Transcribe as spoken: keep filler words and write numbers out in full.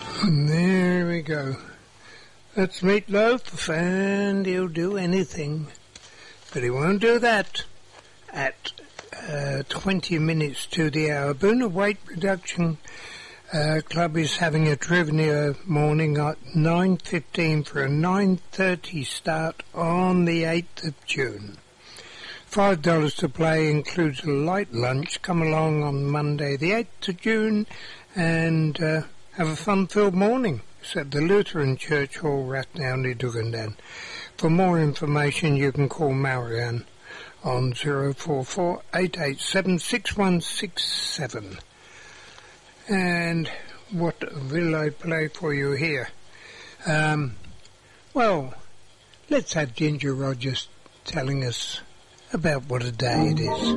And there we go. That's Meatloaf, and he'll do anything. But he won't do that at uh, twenty minutes to the hour. Boona Weight Reduction uh, Club is having a trivia morning at nine fifteen for a nine thirty start on the eighth of June. five dollars to play includes a light lunch. Come along on Monday the eighth of June and uh, have a fun-filled morning. It's at the Lutheran Church Hall, Rathdowney, Dugandan. For more information, you can call Marianne on zero four four, eight eight seven, six one six seven. And what will I play for you here? Um, well, let's have Ginger Rogers telling us about what a day it is.